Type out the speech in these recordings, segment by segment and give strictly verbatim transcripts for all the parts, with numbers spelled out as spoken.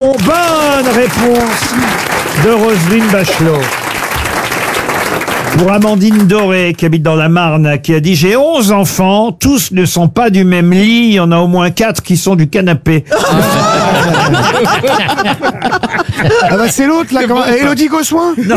Macron. Bonne réponse de Roselyne Bachelot. Pour Amandine Doré, qui habite dans la Marne, qui a dit « J'ai onze enfants, tous ne sont pas du même lit, il y en a au moins quatre qui sont du canapé. » Ah bah c'est l'autre là, comment... Élodie Gossuin. Non.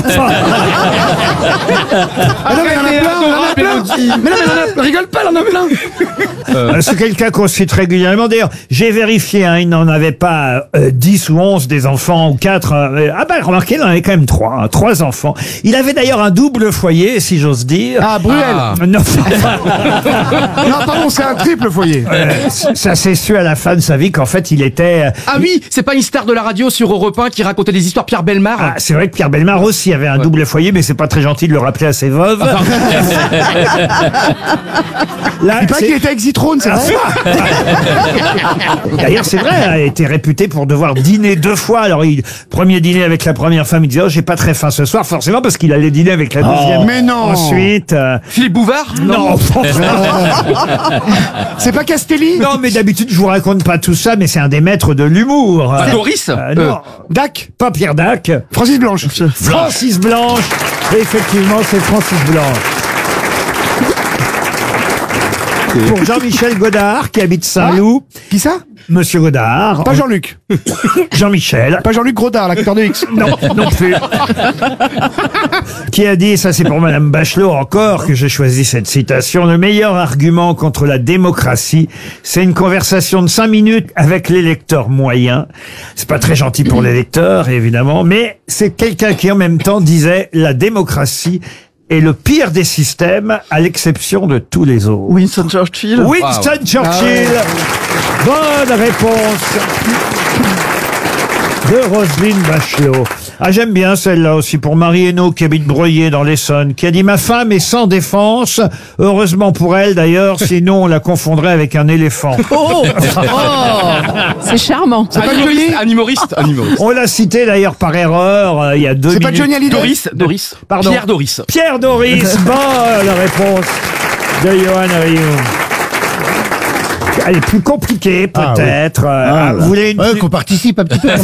Ah non mais il y en a plein, il y en a plein. Mais non mais il y en a... rigole pas, il y en a plein. Euh, C'est quelqu'un qu'on cite régulièrement. D'ailleurs, j'ai vérifié, hein, il n'en avait pas euh, dix ou onze des enfants, ou quatre. Euh, ah ben, remarquez, il en avait quand même trois. Hein, trois enfants. Il avait d'ailleurs un double foyer, si j'ose dire. Ah, Bruel. Ah. Non, Non pardon, c'est un triple foyer. euh, ça s'est su à la fin de sa vie qu'en fait, il était... euh, Ah oui, c'est pas une star de la radio sur Europe un qui racontait des histoires, Pierre Bellemare. Ah, c'est vrai que Pierre Bellemare aussi avait un Ouais. double foyer, mais c'est pas très gentil de le rappeler à ses veuves. Là, Il paraît c'est- qu'il était exitrone, c'est vrai. D'ailleurs, c'est vrai, il a été réputé pour devoir dîner deux fois. Alors, il, premier dîner avec la première femme, il disait « Oh, j'ai pas très faim ce soir », forcément, parce qu'il allait dîner avec la deuxième. mais non. Ensuite... euh, Philippe Bouvard. non, C'est pas Castelli. non, mais d'habitude, je vous raconte pas tout ça, mais c'est un des maîtres de l'humour. Ah, Doris. Euh, non, Dac. pas Pierre Dac. Francis Blanche. Francis Blanche. Et effectivement, c'est Francis Blanche. Pour Jean-Michel Godard, qui habite Saint-Loup. Qui ça? Monsieur Godard. Pas Jean-Luc. Jean-Michel. Pas Jean-Luc Grodard, l'acteur de X. Non, non plus. Qui a dit, ça c'est pour Madame Bachelot encore que j'ai choisi cette citation, le meilleur argument contre la démocratie, c'est une conversation de cinq minutes avec l'électeur moyen. C'est pas très gentil pour l'électeur, évidemment, mais c'est quelqu'un qui en même temps disait la démocratie est le pire des systèmes, à l'exception de tous les autres. Winston Churchill. Winston Churchill. Bonne réponse de Roselyne Bachelot. Ah, j'aime bien celle-là aussi pour Marie Hainaut qui habite Breuillé dans l'Essonne, qui a dit « Ma femme est sans défense. Heureusement pour elle d'ailleurs, sinon on la confondrait avec un éléphant. Oh, c'est charmant. C'est pas Un Johnny. humoriste. Un humoriste. Un humoriste. » On l'a cité d'ailleurs par erreur euh, il y a deux C'est minutes. pas Johnny Hallyday. Doris. Doris. Pardon. Pierre Doris. Pierre Doris. Bonne réponse de Johan Rioux. Elle est plus compliquée peut-être. Euh, Ah, vous voulez une ouais, plus- qu'on participe un petit peu.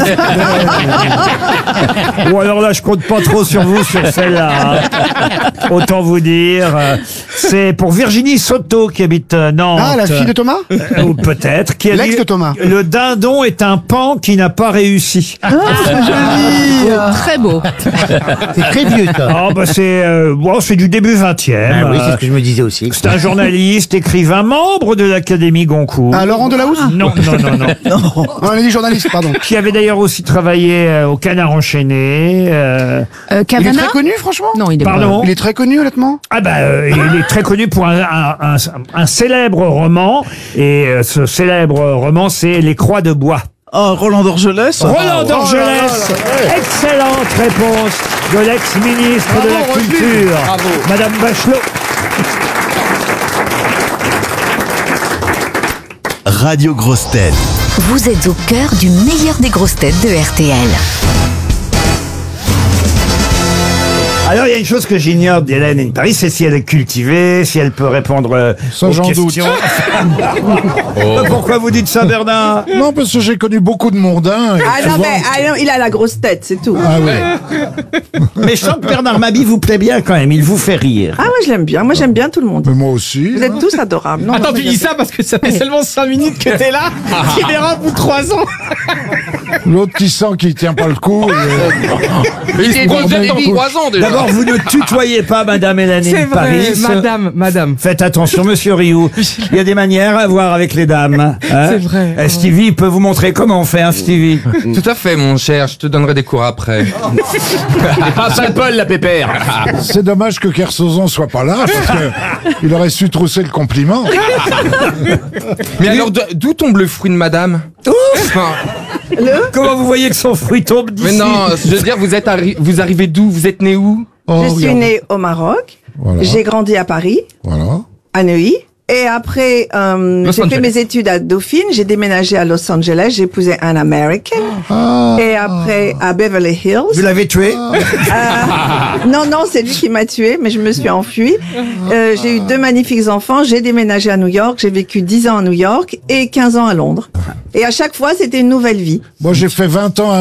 Ou alors là, je compte pas trop sur vous sur celle-là. hein. Autant vous dire. euh, C'est pour Virginie Soto qui habite euh, Nantes. Ah, la fille de Thomas. Euh, Ou peut-être. Qui a L'ex dit, de Thomas. Le dindon est un pan qui n'a pas réussi. Très beau. C'est très vieux, ça. Ah bah c'est euh, bon, c'est du début vingtième. Ah oui, c'est Euh, ce que je me disais aussi. c'est un journaliste, écrivain, membre de l'Académie Goncourt. Ah, Laurent Delahousse. Non, non, non, non. Ah, on a dit journaliste, pardon. Qui avait d'ailleurs aussi travaillé euh, au Canard enchaîné. euh, Euh, Il est Cavana. très connu, franchement. Non, il est Pardon. Il est très connu, honnêtement. Ah bah, euh, il est très connu pour un, un, un, un célèbre roman, et euh, ce célèbre roman, c'est Les Croix de Bois. Oh, Roland d'Orgelès. Roland Oh d'Orgelès. là là là là. Excellente réponse de l'ex-ministre de Bravo, la Roselyne. Culture, Bravo. Madame Bachelot. Radio Grosses Têtes. Vous êtes au cœur du meilleur des grosses têtes de R T L. Alors, il y a une chose que j'ignore d'Hélène Paris, c'est si elle est cultivée, si elle peut répondre euh, Ça, aux j'en doute. questions. Pourquoi vous dites ça, Bernard? Non, parce que j'ai connu beaucoup de mondains. et Ah non, souvent- mais ah non, il a la grosse tête, c'est tout. Ah ouais. Mais je sens que Bernard Mabie vous plaît bien quand même, il vous fait rire. Ah, moi je l'aime bien, moi j'aime bien tout le monde. Mais moi aussi. Vous êtes tous adorables. Non, Attends, non, tu mais dis ça parce que ça fait seulement cinq minutes que t'es là. Tu verras au bout de trois ans. L'autre qui sent qu'il tient pas le coup. et- Il se projette dans trois ans déjà. D'abord, vous ne tutoyez pas Madame Hélène C'est vrai, Paris. madame, madame. Faites attention, monsieur Rioux. Il y a des manières à voir avec les dames. hein. C'est vrai. Eh, Stevie peut vous montrer comment on fait, un Stevie. Tout à fait, mon cher. Je te donnerai des cours après. Ah, sale Paul, la pépère. C'est dommage que Kersozon soit pas là, parce que il aurait su trousser le compliment. Mais alors, d- d'où tombe le fruit de madame? Enfin, Comment vous voyez que son fruit tombe d'ici? mais non, je veux dire, vous êtes arri- vous arrivez d'où? Vous êtes né où? Oh, Je suis regarde. née au Maroc, Voilà. j'ai grandi à Paris, Voilà. à Neuilly. Et après, euh, Los j'ai fait Angeles. mes études à Dauphine, j'ai déménagé à Los Angeles, j'ai épousé un American. Ah. Et après, à Beverly Hills. Vous l'avez tué? Euh, non, non, c'est lui qui m'a tué, mais je me suis enfuie. Euh, j'ai eu deux magnifiques enfants, j'ai déménagé à New York, j'ai vécu dix ans à New York et quinze ans à Londres. Et à chaque fois, c'était une nouvelle vie. Moi, j'ai fait vingt ans à